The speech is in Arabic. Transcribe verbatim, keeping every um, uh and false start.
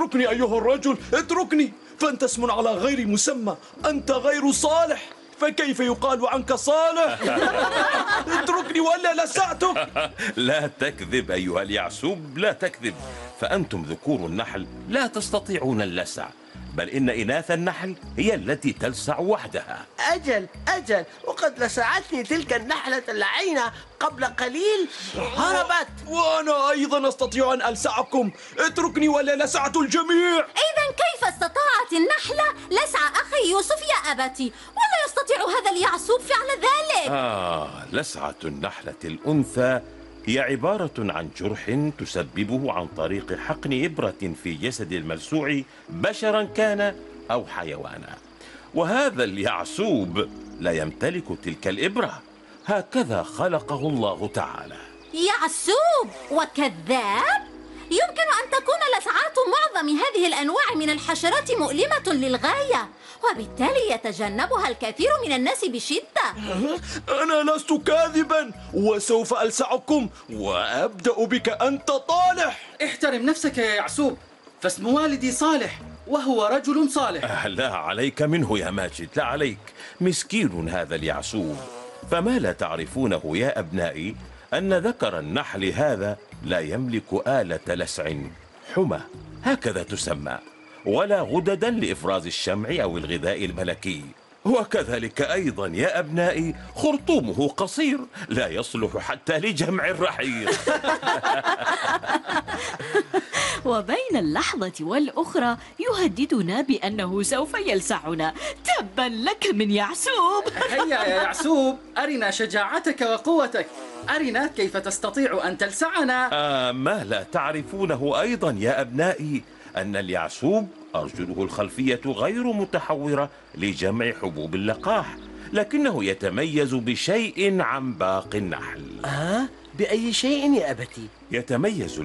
اتركني أيها الرجل، اتركني، فأنت اسم على غير مسمى، أنت غير صالح، فكيف يقال عنك صالح؟ اتركني ولا لسعتك. لا تكذب أيها اليعسوب، لا تكذب، فأنتم ذكور النحل لا تستطيعون اللسع، بل إن إناث النحل هي التي تلسع وحدها. أجل أجل، وقد لسعتني تلك النحلة اللعينة قبل قليل، هربت. وأنا أيضا أستطيع أن ألسعكم، اتركني ولا لسعت الجميع. إذا كيف استطاعت النحلة لسع أخي يوسف يا أبتي، ولا يستطيع هذا اليعسوب فعل ذلك؟ آه، لسعة النحلة الأنثى هي عبارة عن جرح تسببه عن طريق حقن إبرة في جسد الملسوع، بشرا كان أو حيوانا، وهذا اليعسوب لا يمتلك تلك الإبرة، هكذا خلقه الله تعالى. يعسوب وكذاب؟ يمكن أن تكون لسعات معظم هذه الأنواع من الحشرات مؤلمة للغاية، وبالتالي يتجنبها الكثير من الناس بشدة. أنا لست كاذبا، وسوف ألسعكم، وأبدأ بك أنت طالح. احترم نفسك يا يعسوب، فاسم والدي صالح وهو رجل صالح. أه لا عليك منه يا ماجد، لا عليك، مسكين هذا اليعسوب. فما لا تعرفونه يا أبنائي أن ذكر النحل هذا لا يملك آلة لسع حمى، هكذا تسمى، ولا غددا لإفراز الشمع أو الغذاء الملكي، وكذلك أيضا يا أبنائي خرطومه قصير لا يصلح حتى لجمع الرحيق. وبين اللحظة والأخرى يهددنا بأنه سوف يلسعنا. تبا لك من يعسوب. هيا يا يعسوب، أرنا شجاعتك وقوتك، أرنا كيف تستطيع أن تلسعنا. آه ما لا تعرفونه أيضا يا أبنائي أن اليعسوب أرجله الخلفية غير متحورة لجمع حبوب اللقاح، لكنه يتميز بشيء عن باقي النحل. آه؟ بأي شيء يا أبتي؟ يتميز